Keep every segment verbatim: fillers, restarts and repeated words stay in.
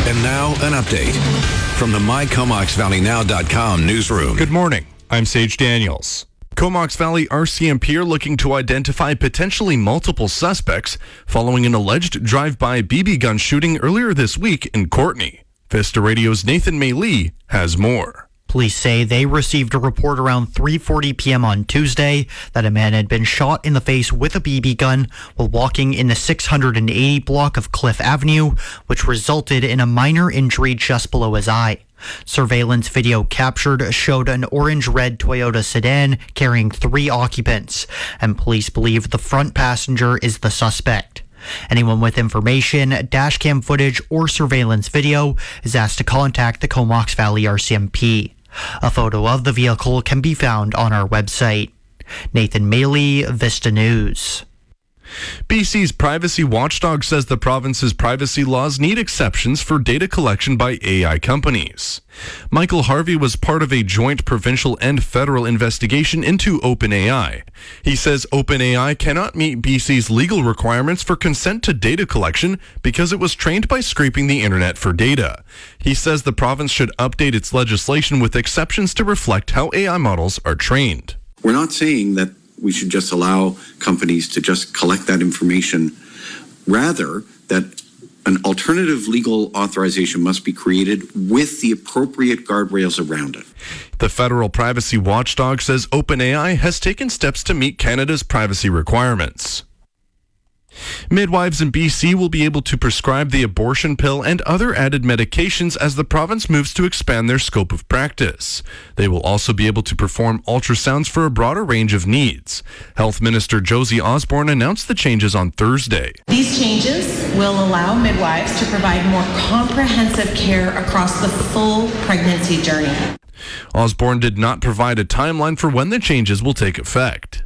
And now, an update from the my comox valley now dot com newsroom. Good morning. I'm Sage Daniels. Comox Valley R C M P are looking to identify potentially multiple suspects following an alleged drive-by B B gun shooting earlier this week in Courtenay. Vista Radio's Nathan May-Lee has more. Police say they received a report around three forty p.m. on Tuesday that a man had been shot in the face with a B B gun while walking in the six hundred eighty block of Cliff Avenue, which resulted in a minor injury just below his eye. Surveillance video captured showed an orange-red Toyota sedan carrying three occupants, and police believe the front passenger is the suspect. Anyone with information, dashcam footage, or surveillance video is asked to contact the Comox Valley R C M P. A photo of the vehicle can be found on our website. Nathan May-Lee, Vista News. B C's privacy watchdog says the province's privacy laws need exceptions for data collection by A I companies. Michael Harvey was part of a joint provincial and federal investigation into OpenAI. He says OpenAI cannot meet B C's legal requirements for consent to data collection because it was trained by scraping the internet for data. He says the province should update its legislation with exceptions to reflect how A I models are trained. We're not saying that we should just allow companies to just collect that information. Rather, that an alternative legal authorization must be created with the appropriate guardrails around it. The federal privacy watchdog says OpenAI has taken steps to meet Canada's privacy requirements. Midwives in B C will be able to prescribe the abortion pill and other added medications as the province moves to expand their scope of practice. They will also be able to perform ultrasounds for a broader range of needs. Health Minister Josie Osborne announced the changes on Thursday. These changes will allow midwives to provide more comprehensive care across the full pregnancy journey. Osborne did not provide a timeline for when the changes will take effect.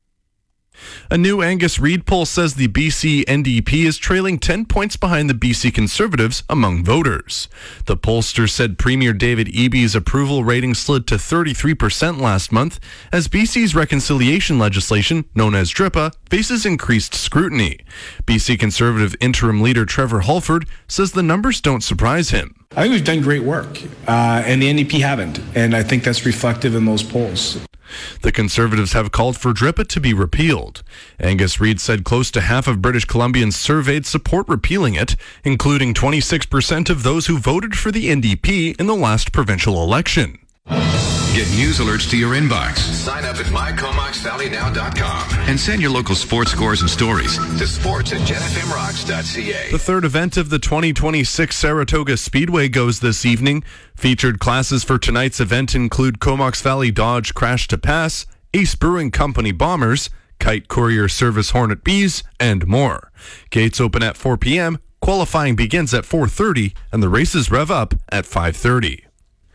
A new Angus Reid poll says the B C N D P is trailing ten points behind the B C Conservatives among voters. The pollster said Premier David Eby's approval rating slid to thirty-three percent last month as B C's reconciliation legislation, known as D R I P A, faces increased scrutiny. B C Conservative interim leader Trevor Holford says the numbers don't surprise him. I think we've done great work, uh, and the N D P haven't, and I think that's reflective in those polls. The Conservatives have called for D R I P A to be repealed. Angus Reid said close to half of British Columbians surveyed support repealing it, including twenty-six percent of those who voted for the N D P in the last provincial election. Get news alerts to your inbox. Sign up at my comox valley now dot com and send your local sports scores and stories to sports at gen f m rocks dot c a. The third event of the twenty twenty-six Saratoga Speedway goes this evening. Featured classes for tonight's event include Comox Valley Dodge Crash to Pass, Ace Brewing Company Bombers, Kite Courier Service Hornet Bees, and more. Gates open at four p.m., qualifying begins at four thirty, and the races rev up at five thirty.